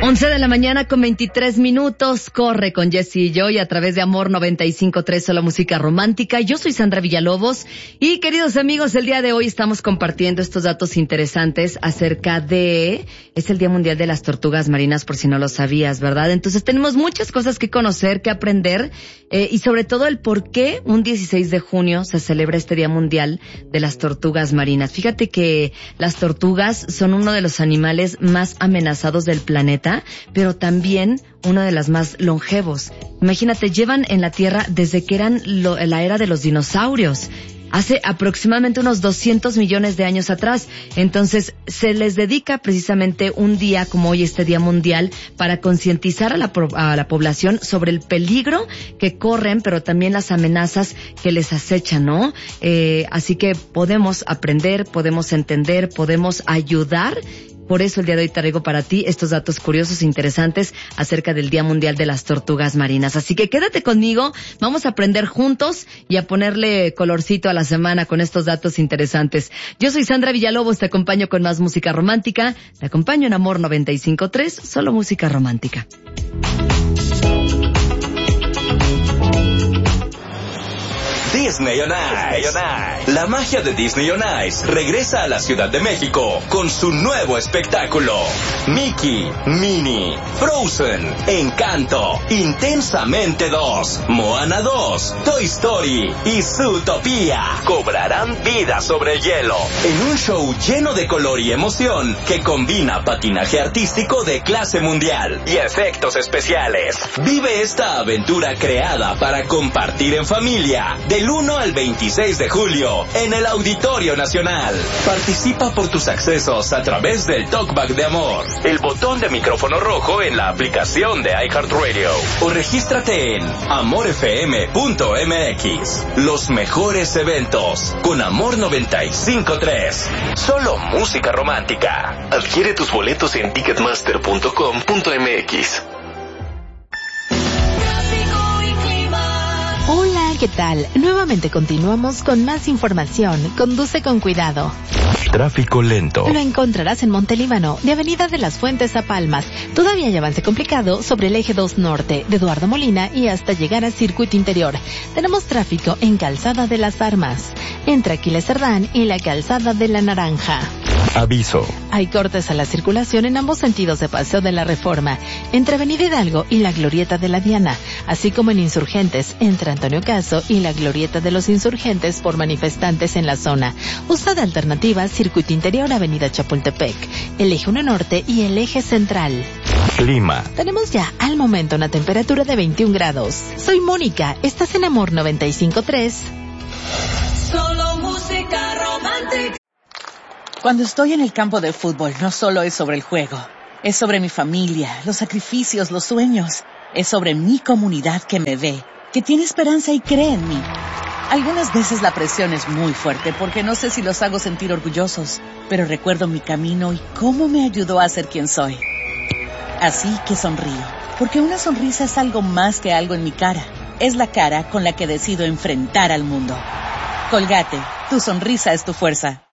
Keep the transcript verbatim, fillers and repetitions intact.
once de la mañana con veintitrés minutos, corre con Jessy y yo y a través de Amor noventa y cinco punto tres, solo música romántica. Yo soy Sandra Villalobos y, queridos amigos, el día de hoy estamos compartiendo estos datos interesantes acerca de... Es el Día Mundial de las Tortugas Marinas, por si no lo sabías, ¿verdad? Entonces tenemos muchas cosas que conocer, que aprender eh, y sobre todo el por qué un dieciséis de junio se celebra este Día Mundial de las Tortugas Marinas. Fíjate que las tortugas son uno de los animales más amenazados del planeta, pero también uno de los más longevos. Imagínate, llevan en la Tierra desde que eran lo, la era de los dinosaurios, hace aproximadamente unos doscientos millones de años atrás. Entonces, se les dedica precisamente un día como hoy, este Día Mundial, para concientizar a la, a la población sobre el peligro que corren, pero también las amenazas que les acechan, ¿no? Eh, así que podemos aprender, podemos entender, podemos ayudar. Por eso el día de hoy traigo para ti estos datos curiosos e interesantes acerca del Día Mundial de las Tortugas Marinas. Así que quédate conmigo, vamos a aprender juntos y a ponerle colorcito a la semana con estos datos interesantes. Yo soy Sandra Villalobos, te acompaño con más música romántica, te acompaño en Amor noventa y cinco punto tres, solo música romántica. Disney on Ice. La magia de Disney on Ice regresa a la Ciudad de México con su nuevo espectáculo. Mickey, Minnie, Frozen, Encanto, Intensamente dos, Moana dos, Toy Story y Zootopia cobrarán vida sobre el hielo en un show lleno de color y emoción que combina patinaje artístico de clase mundial y efectos especiales. Vive esta aventura creada para compartir en familia del uno al veintiséis de julio en el Auditorio Nacional. Participa por tus accesos a través del Talkback de Amor, el botón de micrófono rojo en la aplicación de iHeartRadio, o regístrate en amor f m punto m x. Los mejores eventos con Amor noventa y cinco punto tres. Solo música romántica. Adquiere tus boletos en ticketmaster punto com punto m x. Hola, ¿qué tal? Nuevamente continuamos con más información. Conduce con cuidado. Tráfico lento. Lo encontrarás en Montelíbano, de Avenida de las Fuentes a Palmas. Todavía hay avance complicado sobre el eje dos norte, de Eduardo Molina y hasta llegar a Circuito Interior. Tenemos tráfico en Calzada de las Armas, entre Aquiles Cerdán y la Calzada de la Naranja. Aviso. Hay cortes a la circulación en ambos sentidos de Paseo de la Reforma, entre Avenida Hidalgo y la Glorieta de la Diana, así como en Insurgentes, entre Antonio Caso y la Glorieta de los Insurgentes por manifestantes en la zona. Usa de alternativa Circuito Interior, Avenida Chapultepec, el eje uno norte y el eje central. Clima. Tenemos ya al momento una temperatura de veintiún grados. Soy Mónica, estás en Amor noventa y cinco punto tres. Solo música romántica. Cuando estoy en el campo de fútbol, no solo es sobre el juego. Es sobre mi familia, los sacrificios, los sueños. Es sobre mi comunidad que me ve, que tiene esperanza y cree en mí. Algunas veces la presión es muy fuerte porque no sé si los hago sentir orgullosos, pero recuerdo mi camino y cómo me ayudó a ser quien soy. Así que sonrío, porque una sonrisa es algo más que algo en mi cara. Es la cara con la que decido enfrentar al mundo. Colgate, tu sonrisa es tu fuerza.